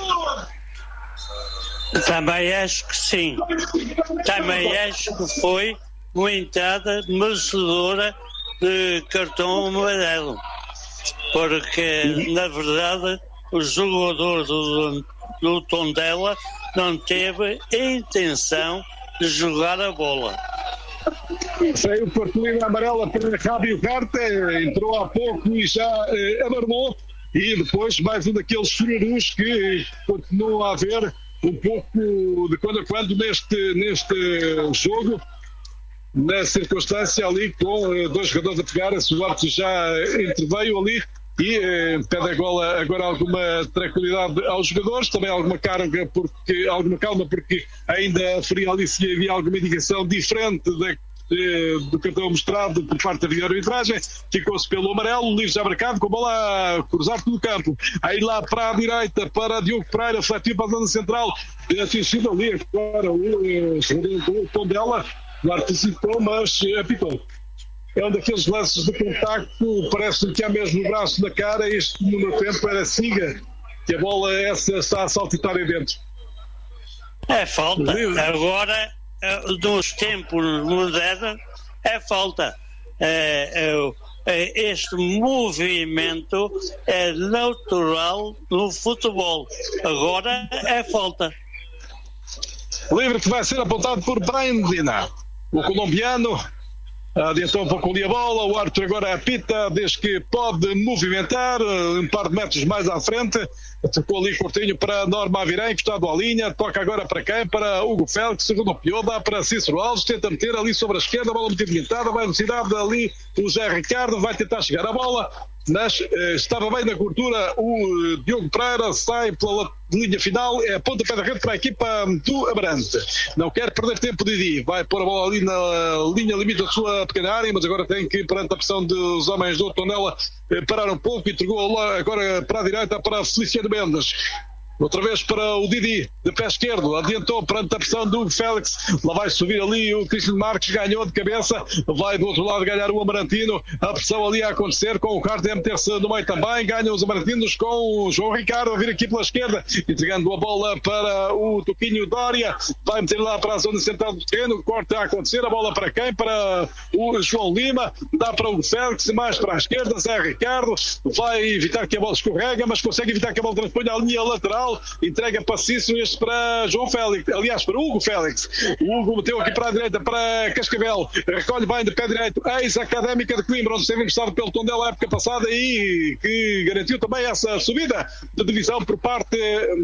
Também acho que sim. Também acho que foi uma entrada merecedora de cartão amarelo. Porque, na verdade, o jogador do Tondela não teve a intenção de jogar a bola. Saiu por cartolina amarela para Rábio Carta, entrou há pouco e já amarelou. E depois mais um daqueles furarus que continuam a haver um pouco de quando a quando neste jogo, na circunstância ali com dois jogadores a pegar, a Suárez já interveio ali e pede agora alguma tranquilidade aos jogadores, também alguma calma porque ainda aferia ali se havia alguma indicação diferente do cartão mostrado por parte da videoarbitragem. Ficou-se pelo amarelo, livre já marcado, com a bola a cruzar pelo campo. Aí lá para a direita, para Diogo Pereira, fletivo para a zona central, atingido ali agora o Tondela, não antecipou, mas apitou. É um daqueles lances de contacto, parece que há mesmo o braço na cara. Este no meu tempo era Siga, que a bola essa está a saltitar aí dentro. É falta. Agora, nos tempos modernos, é falta. Este movimento é natural no futebol. Agora é falta. Livre que vai ser apontado por Brian Medina. O colombiano adiantou um pouco ali a bola, o árbitro agora apita, desde que pode movimentar um par de metros mais à frente. Tocou ali curtinho para Norma Avirém, encostado à linha, toca agora para quem? Para Hugo Félix, segundo pior, dá para Cícero Alves, tenta meter ali sobre a esquerda, a bola movimentada, vai velocidade ali o Zé Ricardo, vai tentar chegar a bola, mas estava bem na cobertura o Diogo Pereira, sai pela linha final, é a ponta pé da rede para a equipa do Amarante. Não quer perder tempo, Didi, vai pôr a bola ali na linha limite da sua pequena área, mas agora tem que, perante a pressão dos homens do Tondela, parar um pouco, entregou lá agora para a direita para Feliciano Mendes. Outra vez para o Didi, de pé esquerdo, adiantou perante a pressão do Félix, lá vai subir ali o Cristiano Marques, ganhou de cabeça, vai do outro lado ganhar o Amarantino, a pressão ali a acontecer com o Carter a meter-se no meio também, ganham os Amarantinos com o João Ricardo a vir aqui pela esquerda, entregando a bola para o Toquinho Dória, vai meter lá para a zona central do terreno, o corte a acontecer, a bola para quem? Para o João Lima, dá para o Félix, mais para a esquerda, Zé Ricardo, vai evitar que a bola escorrega, mas consegue evitar que a bola transponha a linha lateral, entrega para Cícero, este para João Félix, aliás para Hugo Félix. O Hugo meteu aqui para a direita para Cascavel, recolhe bem de pé direito, ex-Académica de Coimbra, onde esteve emprestado pelo Tondela a época passada e que garantiu também essa subida de divisão por parte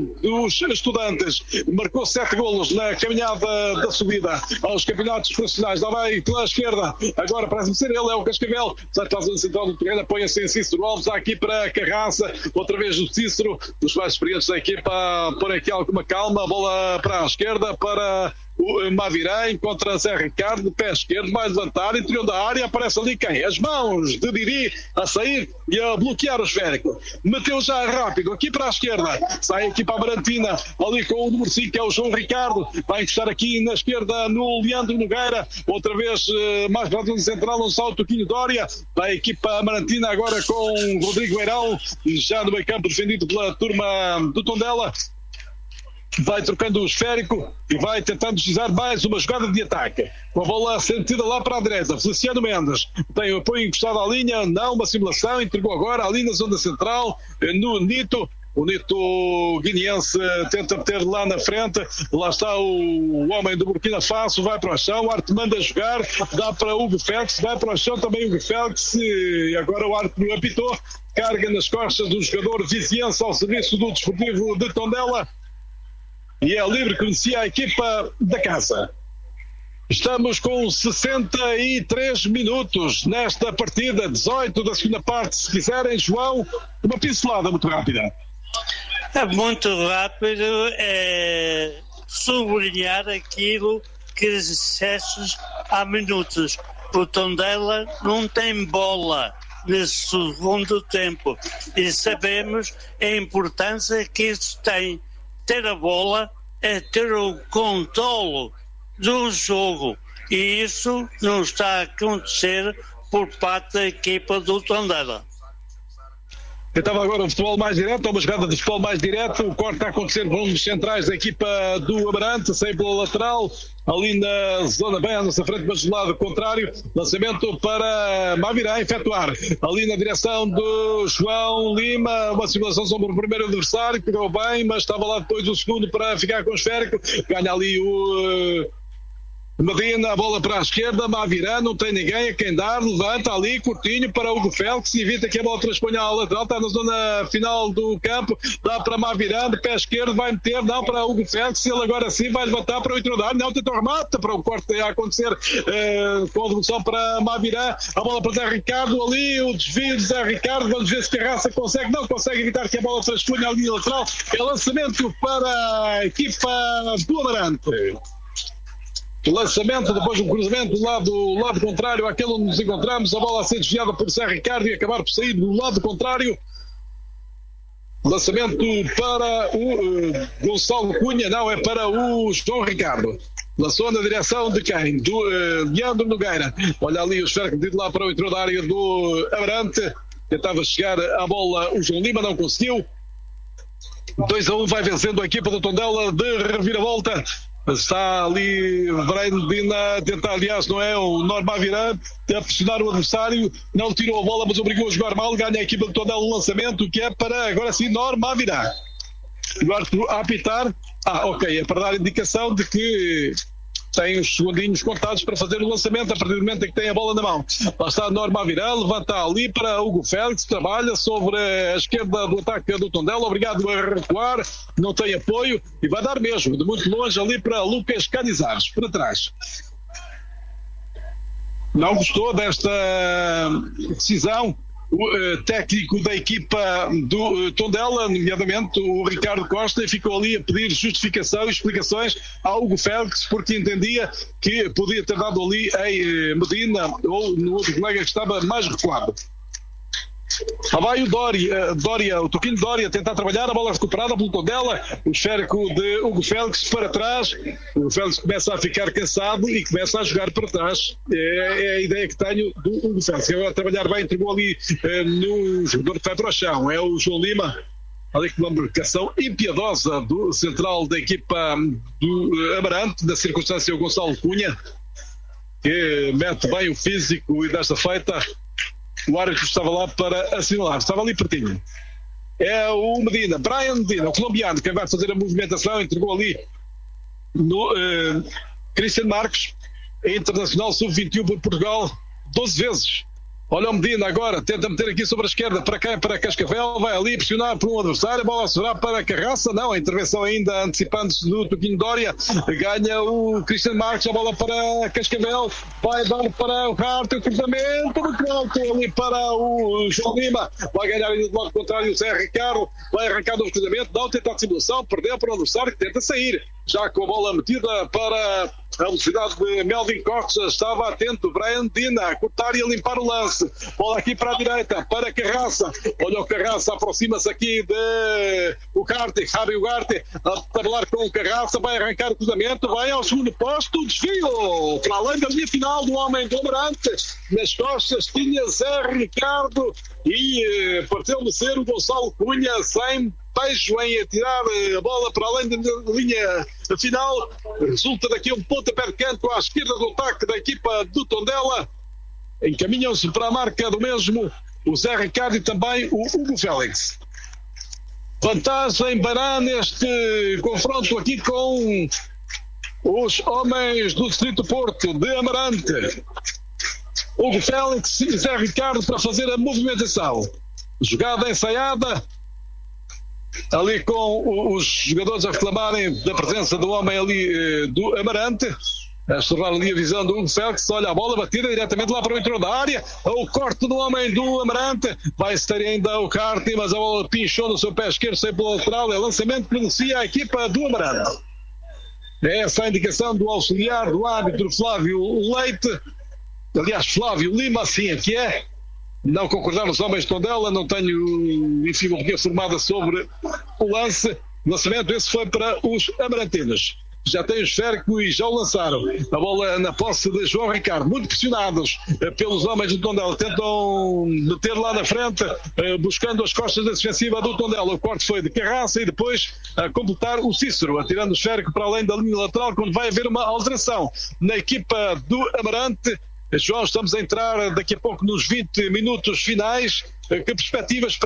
dos estudantes. Marcou 7 golos na caminhada da subida aos campeonatos profissionais. Lá vai pela esquerda, agora parece-me ser ele, é o Cascavel, sai para a zona central do terreno, apoia-se em Cícero Alves, aqui para Carraça, outra vez o Cícero, os mais experientes da equipa, por aqui alguma calma, a bola para a esquerda, para o Mavirém, contra Zé Ricardo, de pé esquerdo, vai levantar, interior da área, aparece ali quem? As mãos de Didi a sair e a bloquear o esférico. Meteu já rápido, aqui para a esquerda, sai aqui para a Marantina, ali com o número 5, que é o João Ricardo, vai encostar aqui na esquerda no Leandro Nogueira, outra vez mais para a zona central, um salto Toquinho Dória, vai aqui para a Marantina agora com o Rodrigo Beirão, já no meio campo defendido pela turma do Tondela. vai trocando o esférico e vai tentando deslizar mais uma jogada de ataque. Com a bola sentida lá para a direita. Feliciano Mendes tem o apoio encostado à linha, não uma simulação, entregou agora ali na zona central, no Nito. O Nito guineense tenta meter lá na frente, lá está o homem do Burkina Faso, vai para o chão, o Arte manda jogar, dá para Hugo Félix, vai para o chão também Hugo Félix, e agora o Arte apitou, carga nas costas do jogador viziense ao serviço do Desportivo de Tondela, e é livre que inicia a equipa da casa. Estamos com 63 minutos nesta partida, 18 da segunda parte, se quiserem, João, uma pincelada muito rápida. É muito rápido, sublinhar aquilo que disseste há minutos. O Tondela não tem bola nesse segundo tempo e sabemos a importância que isso tem. Ter a bola é ter o controlo do jogo e isso não está a acontecer por parte da equipa do Tondela. Estava agora o futebol mais direto, uma jogada de futebol mais direto, o corte está a acontecer com um dos centrais da equipa do Amarante, sai pela lateral, ali na zona bem, à nossa frente, mas do lado contrário, lançamento para Mavirá efetuar, ali na direção do João Lima, uma simulação sobre o primeiro adversário, que pegou bem, mas estava lá depois o segundo para ficar com o esférico, ganha ali o Medina, a bola para a esquerda, Mavirá, não tem ninguém a quem dar, levanta ali, curtinho para Hugo Félix, evita que a bola transponha à lateral, está na zona final do campo, dá para Mavirá, de pé esquerdo, vai meter, não para Hugo Félix, ele agora sim vai levantar para o introdutor, não, tenta o remate, para o corte a acontecer com a devolução para Mavirá, a bola para Zé Ricardo, ali o desvio de Zé Ricardo, vamos ver se Carraça consegue, não consegue evitar que a bola transponha à linha lateral, é lançamento para a equipa do Amarante. Lançamento, depois um cruzamento do lado contrário àquele onde nos encontramos, a bola a ser desviada por Zé Ricardo e acabar por sair do lado contrário. Lançamento para o Gonçalo Cunha, não, é para o João Ricardo. Lançou na direção de quem? Do Leandro Nogueira. Olha ali o esférico metido lá para o interior da área do Amarante. Tentava chegar à bola o João Lima, não conseguiu. 2-1, vai vencendo a equipa do Tondela de reviravolta. Está ali o Brian Medina a tentar, aliás, não é? O Norma Mavirá a pressionar o adversário, não tirou a bola, mas obrigou a jogar mal, ganha a equipa do Tondela um lançamento, que é para, agora sim, Norma Mavirá. Agora a apitar, ok, é para dar indicação de que tem os segundinhos contados para fazer o lançamento a partir do momento em que tem a bola na mão. Lá está a Norma Mavirá, levanta ali para Hugo Félix, trabalha sobre a esquerda do ataque do Tondela, obrigado a recuar, não tem apoio e vai dar mesmo, de muito longe ali para Lucas Canizares, para trás. Não gostou desta decisão o técnico da equipa do Tondela, nomeadamente o Ricardo Costa, ficou ali a pedir justificação e explicações ao Hugo Félix, porque entendia que podia ter dado ali em Medina ou no outro colega que estava mais recuado. Vai o Dória, o Toquinho Dória tentar trabalhar, a bola recuperada pelo Tondela, o esférico de Hugo Félix para trás, o Félix começa a ficar cansado e começa a jogar para trás, é a ideia que tenho do Hugo Félix, agora a trabalhar bem, entregou ali no jogador que vai para o chão, é o João Lima, ali com uma marcação impiedosa do central da equipa do Amarante, na circunstância o Gonçalo Cunha, que mete bem o físico e desta feita o árbitro estava lá para assinalar, estava ali pertinho. É o Medina, Brian Medina, o colombiano, quem vai fazer a movimentação, entregou ali no Cristian Marques, internacional sub-21 por Portugal, 12 vezes. Olha o Medina agora, tenta meter aqui sobre a esquerda, para quem? Para Cascavel, vai ali pressionar por um adversário, a bola a sobrar para a Carraça, não, a intervenção ainda antecipando-se do Toquinho Dória, ganha o Cristian Marques, a bola para Cascavel, vai dar para o Hart, o cruzamento, muito alto ali para o João Lima, vai ganhar ainda do lado contrário o Zé Ricardo, vai arrancar no cruzamento, não tenta a simulação, perdeu para o adversário que tenta sair, já com a bola metida para a velocidade de Melvin Costa, estava atento Brian Medina a cortar e a limpar o lance, bola aqui para a direita, para Carraça, olha o Carraça, aproxima-se aqui de Ugarte, Javi Ugarte, a trabalhar com o Carraça, vai arrancar o cruzamento, vai ao segundo posto, desvio, para além da linha final do homem do Amarante, nas costas tinha Zé Ricardo e pareceu-me ser o Gonçalo Cunha sem lampejo em atirar a bola para além da linha final. Resulta daqui um pontapé de canto à esquerda do ataque da equipa do Tondela. Encaminham-se para a marca do mesmo o Zé Ricardo e também o Hugo Félix. Vantagem Beirã neste confronto aqui com os homens do Distrito Porto de Amarante. Hugo Félix e Zé Ricardo para fazer a movimentação. Jogada ensaiada, ali com os jogadores a reclamarem da presença do homem ali do Amarante. A observar ali a visão do Hugo Félix. Olha a bola batida diretamente lá para o interior da área. O corte do homem do Amarante. Vai-se ter ainda o kart, mas a bola pinchou no seu pé esquerdo, sem pelo lateral. É lançamento que beneficia a equipa do Amarante. É essa a indicação do auxiliar do árbitro Flávio Leite. Aliás, Flávio Lima, assim é que é. Não concordar os homens de Tondela. Não tenho, enfim, uma opinião formada sobre o lance. O lançamento esse foi para os amarantinos. Já tem o esférico e já o lançaram. A bola na posse de João Ricardo. Muito pressionados pelos homens do Tondela. Tentam meter lá na frente, buscando as costas da defensiva do Tondela. O corte foi de Carraça e depois a completar o Cícero, atirando o esférico para além da linha lateral, quando vai haver uma alteração na equipa do Amarante. João, estamos a entrar daqui a pouco nos 20 minutos finais. Que perspectivas